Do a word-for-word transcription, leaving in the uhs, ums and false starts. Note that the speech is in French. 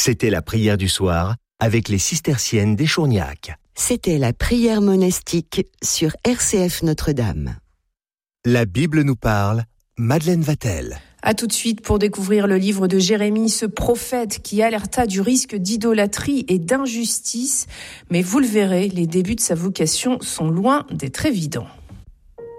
C'était la prière du soir avec les cisterciennes d'Échourgnac. C'était la prière monastique sur R C F Notre-Dame. La Bible nous parle, Madeleine Vatel. À tout de suite pour découvrir le livre de Jérémie, ce prophète qui alerta du risque d'idolâtrie et d'injustice. Mais vous le verrez, les débuts de sa vocation sont loin d'être évidents.